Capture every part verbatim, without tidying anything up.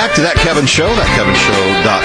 back to That Kevin Show, that kevin show dot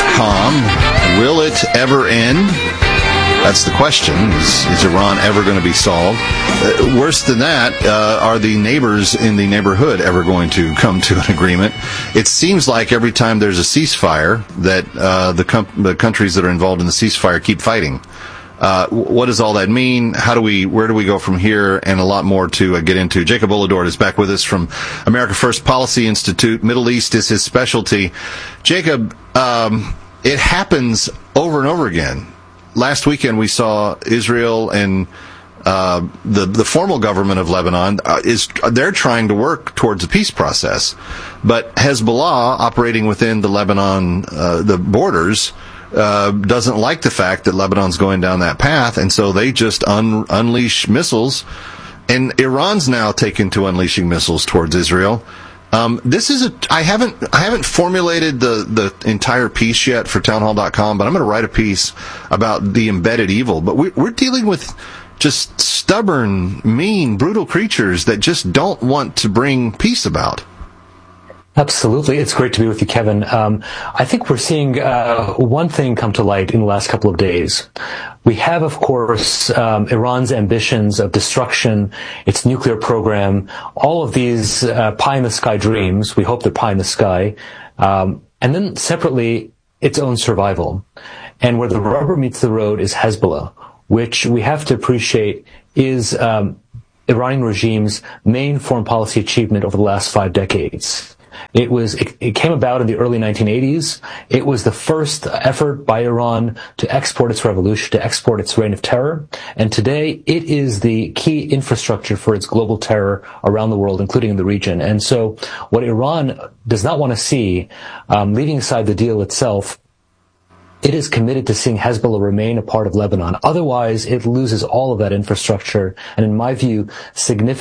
com. Will it ever end? That's the question. Is, is Iran ever going to be solved? Uh, worse than that, uh, are the neighbors in the neighborhood ever going to come to an agreement? It seems like every time there's a ceasefire that uh, the, com- the countries that are involved in the ceasefire keep fighting. Uh, what does all that mean? How do we, where do we go from here? And a lot more to uh, get into. Jacob Olidort is back with us from America First Policy Institute. Middle East is his specialty. Jacob, um, it happens over and over again. Last weekend we saw Israel and uh, the the formal government of Lebanon uh, is they're trying to work towards a peace process, but Hezbollah, operating within the Lebanon uh, the borders, uh, doesn't like the fact that Lebanon's going down that path, and so they just un- unleash missiles. And Iran's now taken to unleashing missiles towards Israel. Um, this is a, I haven't, I haven't formulated the, the entire piece yet for townhall dot com, but I'm going to write a piece about the embedded evil. But we, we're dealing with just stubborn, mean, brutal creatures that just don't want to bring peace about. Absolutely. It's great to be with you, Kevin. Um, I think we're seeing uh, one thing come to light in the last couple of days. We have, of course, um, Iran's ambitions of destruction, its nuclear program, all of these uh, pie-in-the-sky dreams. We hope they're pie in the sky. Um, and then separately, its own survival. And where the rubber meets the road is Hezbollah, which we have to appreciate is um, Iranian regime's main foreign policy achievement over the last five decades. It was, it, it came about in the early nineteen eighties. It was the first effort by Iran to export its revolution, to export its reign of terror. And today, it is the key infrastructure for its global terror around the world, including in the region. And so what Iran does not want to see, um, leaving aside the deal itself, it is committed to seeing Hezbollah remain a part of Lebanon. Otherwise, it loses all of that infrastructure and, in my view, significant